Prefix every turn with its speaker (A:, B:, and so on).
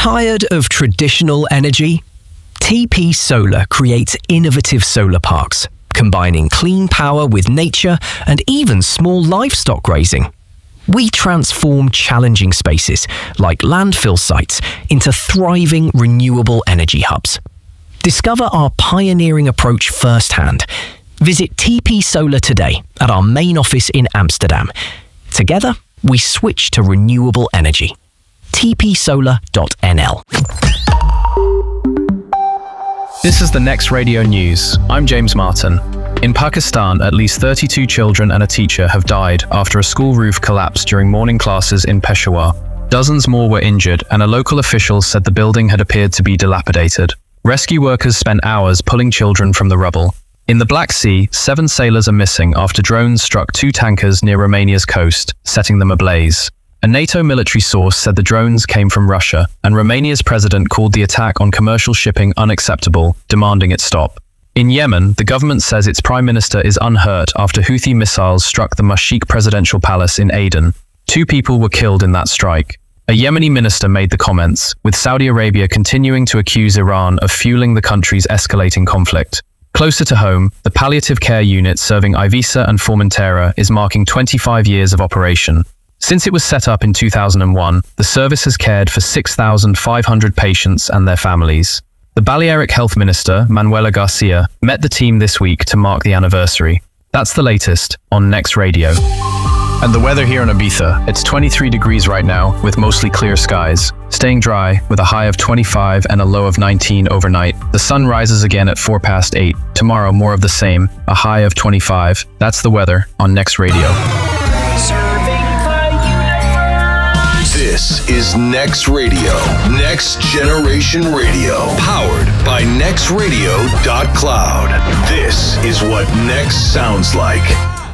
A: Tired of traditional energy? TP Solar creates innovative solar parks, combining clean power with nature and even small livestock grazing. We transform challenging spaces, like landfill sites, into thriving renewable energy hubs. Discover our pioneering approach firsthand. Visit TP Solar today at our main office in Amsterdam. Together, we switch to renewable energy. tpsolar.nl.
B: This is the Next Radio News. I'm James Martin. In Pakistan, at least 32 children and a teacher have died after a school roof collapsed during morning classes in Peshawar. Dozens more were injured, and a local official said the building had appeared to be dilapidated. Rescue workers spent hours pulling children from the rubble. In the Black Sea, 7 sailors are missing after drones struck 2 tankers near Romania's coast, setting them ablaze. A NATO military source said the drones came from Russia, and Romania's president called the attack on commercial shipping unacceptable, demanding it stop. In Yemen, the government says its prime minister is unhurt after Houthi missiles struck the Mashik presidential palace in Aden. 2 people were killed in that strike. A Yemeni minister made the comments, with Saudi Arabia continuing to accuse Iran of fueling the country's escalating conflict. Closer to home, the palliative care unit serving Ivica and Formentera is marking 25 years of operation. Since it was set up in 2001, the service has cared for 6,500 patients and their families. The Balearic Health Minister, Manuela Garcia, met the team this week to mark the anniversary. That's the latest on Next Radio. And the weather here in Ibiza, it's 23 degrees right now with mostly clear skies. Staying dry with a high of 25 and a low of 19 overnight. The sun rises again at 8:04. Tomorrow, more of the same, a high of 25. That's the weather on Next Radio.
C: This is Next Radio, Next Generation Radio, powered by nextradio.cloud. This is what Next sounds like.